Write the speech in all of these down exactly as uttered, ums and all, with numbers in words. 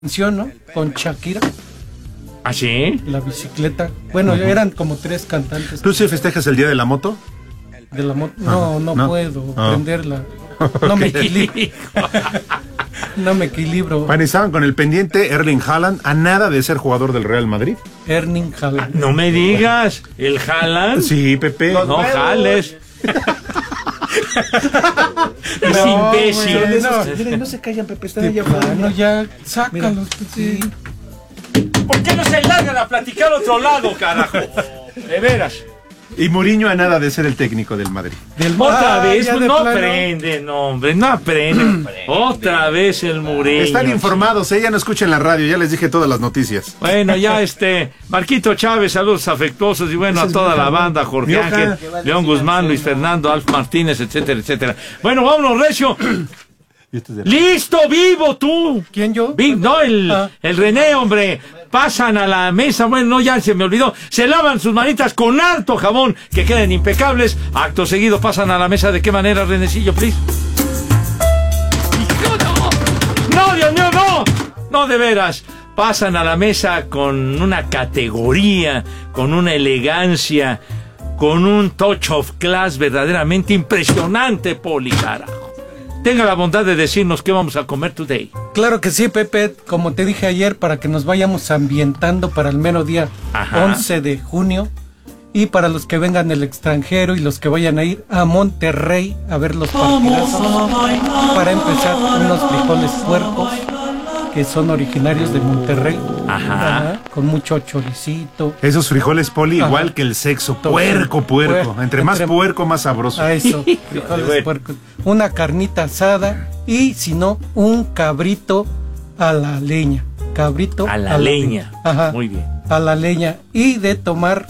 canción, ¿no? Con Shakira. ¿Ah, sí? La bicicleta. Bueno, uh-huh. eran como tres cantantes. ¿Tú sí festejas el día de la moto? De la moto. No, no, no puedo oh. prenderla. No me equilibro. No me equilibro. Bueno, estaban con el pendiente Erling Haaland a nada de ser jugador del Real Madrid. Erling Haaland. No me digas, ¿el Haaland? Sí, Pepe. No, no jales. Es no, imbécil. Wey, no, miren, no se callan, Pepe, están allá afuera. No, ya, sácalos. Sí. ¿Por qué no se largan a platicar a otro lado, carajo? De veras. Y Mourinho a nada de ser el técnico del Madrid. Del Otra ah, vez, pues no plano. aprende, no, hombre, no aprende. Otra vez el Mourinho. Están informados, ella ¿eh? No escucha en la radio, ya les dije todas las noticias. Bueno, ya este, Marquito Chávez, saludos afectuosos y bueno, a toda la banda, Jorge Ángel, León Guzmán, Luis Fernando, Alf Martínez, etcétera, etcétera. Bueno, vámonos, Recio. ¡Listo, vivo tú! ¿Quién, yo? Vivo, no, el, ah. el René, hombre. Pasan a la mesa, bueno, no, ya se me olvidó. Se lavan sus manitas con harto jabón, que queden impecables. Acto seguido pasan a la mesa. ¿De qué manera, Renecillo, please? ¡No, no, Dios mío, no! No, de veras. Pasan a la mesa con una categoría, con una elegancia, con un touch of class verdaderamente impresionante, Poli, carajo. Tenga la bondad de decirnos qué vamos a comer today. Claro que sí, Pepe, como te dije ayer, para que nos vayamos ambientando para el mero día Ajá. once de junio. Y para los que vengan del extranjero y los que vayan a ir a Monterrey a ver los partidazos. Para empezar, unos frijoles puercos que son originarios de Monterrey. Ajá. Ajá. Con mucho choricito. Esos frijoles, Poli, Ajá. igual que el sexo. Puerco, puerco. puerco. Entre, Entre más puerco, más sabroso. A eso, frijoles bueno. puercos. Una carnita asada y, si no, un cabrito a la leña. Cabrito a la, a la leña. leña. Ajá. Muy bien. A la leña. Y de tomar,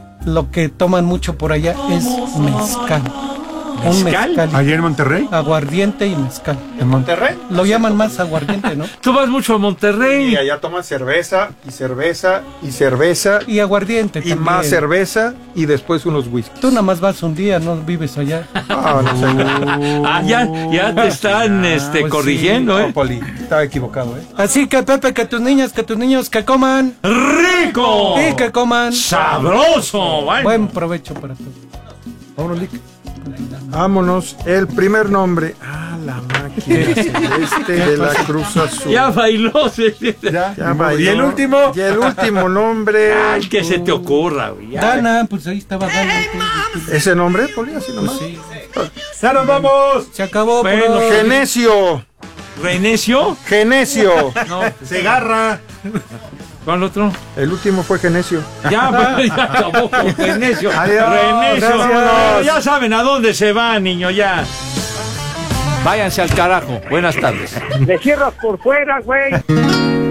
lo que toman mucho por allá es mezcal. Un mezcal. ¿Allá en Monterrey? Aguardiente y mezcal. ¿En Monterrey? Lo llaman más aguardiente, ¿no? Tú vas mucho a Monterrey. Y allá toman cerveza, y cerveza, y cerveza. Y aguardiente Y también. más cerveza, y después unos whiskies. Tú nada más vas un día, no vives allá. Ah, no sé. Ah, ya, ya te están este, pues corrigiendo, sí. ¿eh? No, Poli, estaba equivocado, ¿eh? Así que, Pepe, que tus niñas, que tus niños que coman. ¡Rico! Y que coman. ¡Sabroso! Bueno. Buen provecho para todos. Vámonos, Lick. Vámonos. El primer nombre. Ah, la máquina celeste de la Cruz Azul. Ya bailó. Se... Ya, ya bailó. ¿Y el último? Y el último nombre. Ay, que se te ocurra, güey. Dana, pues ahí estaba Dana. ¿Ese nombre, Poli? Así nomás. Pues sí. ¡Ya nos vamos! Se acabó. Bueno, pero... Genesio. ¿Renecio? Genesio. No. Segarra. ¿Cuál otro? El último fue Genesio. Ya, pues, ya acabó con Renecio. Adiós. Renecio. Gracias. Ya saben a dónde se va, niño, ya. Váyanse al carajo. Buenas tardes. Le cierras por fuera, güey.